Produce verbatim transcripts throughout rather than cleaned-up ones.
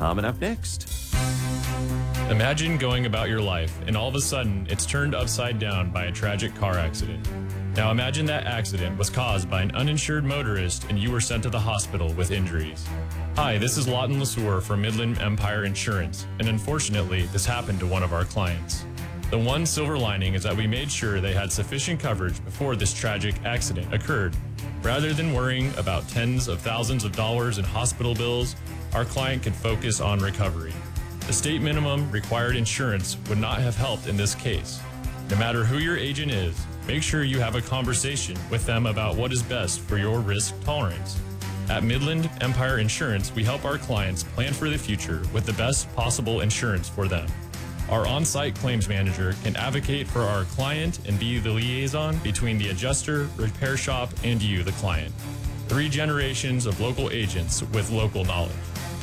coming up next. Imagine going about your life, and all of a sudden, it's turned upside down by a tragic car accident. Now imagine that accident was caused by an uninsured motorist and you were sent to the hospital with injuries. Hi, this is Lawton Lesueur from Midland Empire Insurance, and unfortunately, this happened to one of our clients. The one silver lining is that we made sure they had sufficient coverage before this tragic accident occurred. Rather than worrying about tens of thousands of dollars in hospital bills, our client could focus on recovery. The state minimum required insurance would not have helped in this case. No matter who your agent is, make sure you have a conversation with them about what is best for your risk tolerance. At Midland Empire Insurance, we help our clients plan for the future with the best possible insurance for them. Our on-site claims manager can advocate for our client and be the liaison between the adjuster, repair shop, and you, the client. Three generations of local agents with local knowledge.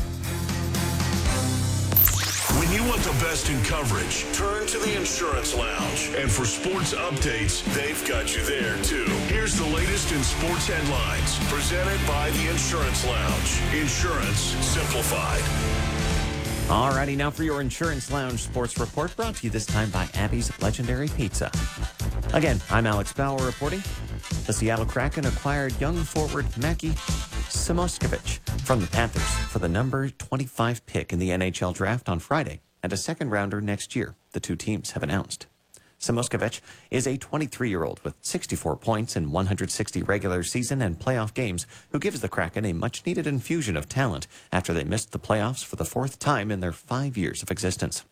When you want the best in coverage, turn to the Insurance Lounge. And for sports updates, they've got you there, too. Here's the latest in sports headlines, presented by the Insurance Lounge. Insurance simplified. Alrighty, now for your Insurance Lounge Sports Report, brought to you this time by Abby's Legendary Pizza. Again, I'm Alex Bauer reporting. The Seattle Kraken acquired young forward Mackie Samoskevich from the Panthers for the number twenty-five pick in the N H L draft on Friday and a second rounder next year, the two teams have announced. Samoskevich is a twenty-three-year-old with sixty-four points in one hundred sixty regular season and playoff games who gives the Kraken a much-needed infusion of talent after they missed the playoffs for the fourth time in their five years of existence.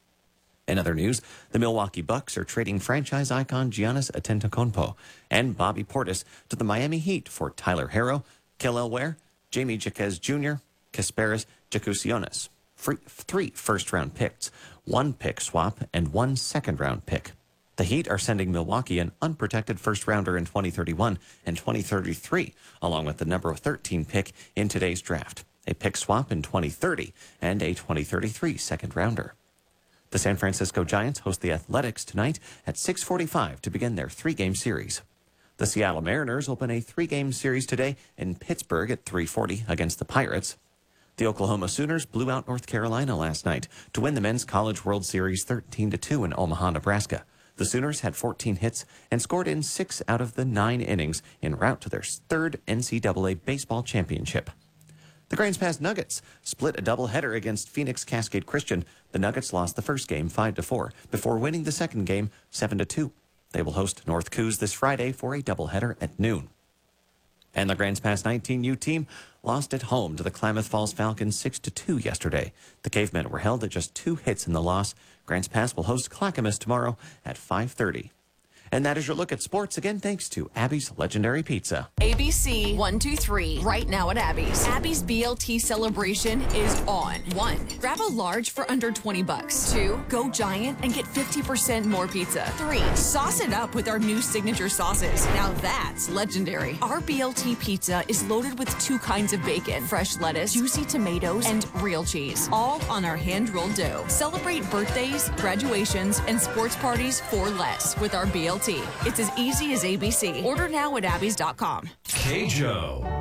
In other news, the Milwaukee Bucks are trading franchise icon Giannis Antetokounmpo and Bobby Portis to the Miami Heat for Tyler Herro, Kel'el Ware, Jamie Jaquez Junior, Kasparis Jakusionis, three first-round picks, one pick swap, and one second-round pick. The Heat are sending Milwaukee an unprotected first-rounder in twenty thirty-one and twenty thirty-three, along with the number thirteen pick in today's draft, a pick swap in twenty thirty, and a twenty thirty-three second-rounder. The San Francisco Giants host the Athletics tonight at six forty-five to begin their three-game series. The Seattle Mariners open a three-game series today in Pittsburgh at three forty against the Pirates. The Oklahoma Sooners blew out North Carolina last night to win the Men's College World Series thirteen to two in Omaha, Nebraska. The Sooners had fourteen hits and scored in six out of the nine innings en route to their third N C double A baseball championship. The Grants Pass Nuggets split a doubleheader against Phoenix Cascade Christian. The Nuggets lost the first game five to four before winning the second game seven to two. They will host North Coos this Friday for a doubleheader at noon. And the Grants Pass nineteen U team lost at home to the Klamath Falls Falcons six to two yesterday. The Cavemen were held at just two hits in the loss. Grants Pass will host Clackamas tomorrow at five thirty. And that is your look at sports. Again, thanks to Abby's Legendary Pizza. A B C one two three, right now at Abby's. Abby's B L T celebration is on. One, grab a large for under twenty bucks. Two, go giant and get fifty percent more pizza. Three, sauce it up with our new signature sauces. Now that's legendary. Our B L T pizza is loaded with two kinds of bacon, fresh lettuce, juicy tomatoes, and real cheese, all on our hand-rolled dough. Celebrate birthdays, graduations, and sports parties for less with our B L T. It's as easy as A B C. Order now at abbeys dot com. K J O.